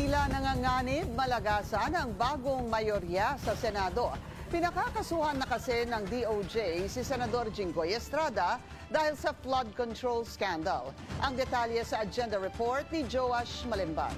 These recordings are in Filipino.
Tila nanganganib malagasan ang bagong mayorya sa Senado. Pinakakasuhan na kasi ng DOJ si Senador Jinggoy Estrada dahil sa flood control scandal. Ang detalye sa agenda report ni Joash Malimban.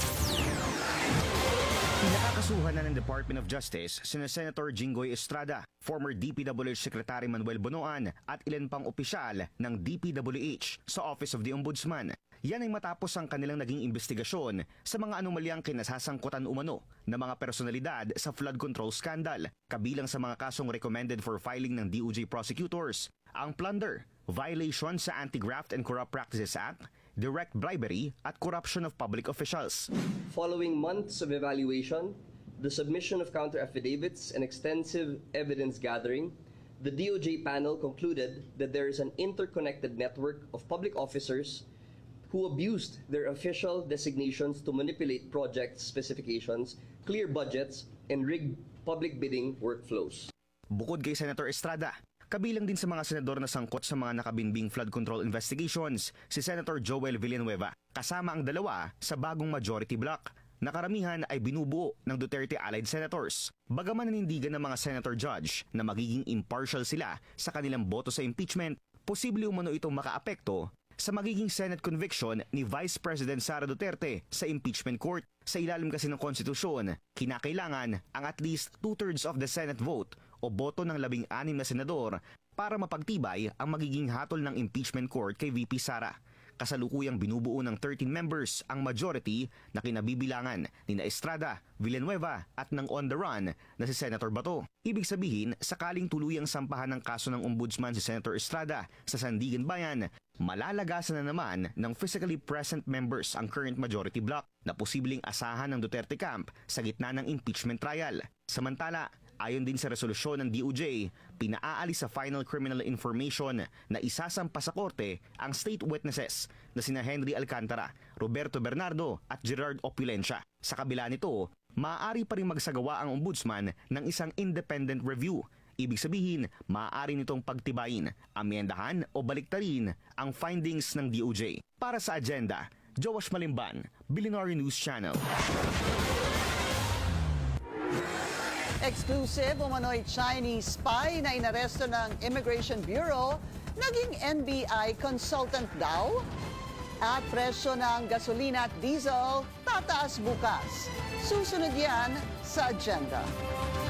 Pinakakasuhan na ng Department of Justice sina Senator Jinggoy Estrada, former DPWH Secretary Manuel Bonoan at ilan pang opisyal ng DPWH sa Office of the Ombudsman. Yan ay matapos ang kanilang naging investigasyon sa mga anomalyang kinasasangkutan umano ng mga personalidad sa flood control scandal, kabilang sa mga kasong recommended for filing ng DOJ prosecutors, ang plunder, violation sa Anti-Graft and Corrupt Practices Act, direct bribery at corruption of public officials. Following months of evaluation, the submission of counter-affidavits and extensive evidence gathering, the DOJ panel concluded that there is an interconnected network of public officers who abused their official designations to manipulate project specifications, clear budgets, and rig public bidding workflows. Bukod kay Senator Estrada, kabilang din sa mga senador na sangkot sa mga nakabinbing flood control investigations si Senator Joel Villanueva, kasama ang dalawa sa bagong majority bloc. Nakaramihan ay binubuo ng Duterte-allied senators. Bagaman nanindigan ng mga senator judge na magiging impartial sila sa kanilang boto sa impeachment, posible umano itong makaapekto sa magiging Senate conviction ni Vice President Sara Duterte sa impeachment court. Sa ilalim kasi ng konstitusyon, kinakailangan ang at least 2/3 of the Senate vote o boto ng 16 na senador para mapagtibay ang magiging hatol ng impeachment court kay VP Sara. Kasalukuyang binubuo ng 13 members ang majority na kinabibilangan ni Estrada, Villanueva at ng on the run na si Senator Bato. Ibig sabihin, sakaling tuluyang sampahan ng kaso ng ombudsman si Senator Estrada sa Sandigan Bayan, malalagasan na naman ng physically present members ang current majority bloc na posibleng asahan ng Duterte camp sa gitna ng impeachment trial. Samantala, ayon din sa resolusyon ng DOJ, pinaaalis sa final criminal information na isasampa sa korte ang state witnesses na sina Henry Alcantara, Roberto Bernardo at Gerard Opulencia. Sa kabila nito, maaari pa rin magsagawa ang ombudsman ng isang independent review. Ibig sabihin, maaari nitong pagtibayin, amyendahan o baliktarin ang findings ng DOJ. Para sa agenda, Joash Malimban, Billionaire News Channel. Exclusive, umano'y Chinese spy na inaresto ng Immigration Bureau, naging NBI consultant daw. At presyo ng gasolina at diesel tataas bukas. Susunod yan sa agenda.